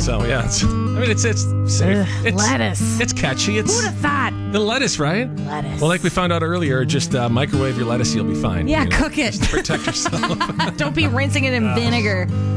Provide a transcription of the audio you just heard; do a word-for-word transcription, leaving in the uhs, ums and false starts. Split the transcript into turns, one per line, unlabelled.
So yeah, it's, I mean it's it's safe.
Ugh,
it's
lettuce.
It's catchy. It's
Who'd have thought?
the lettuce, right?
Lettuce.
Well, like we found out earlier, just uh, microwave your lettuce, you'll be fine.
Yeah,
you know?
cook it.
Just protect yourself.
Don't be rinsing it in vinegar.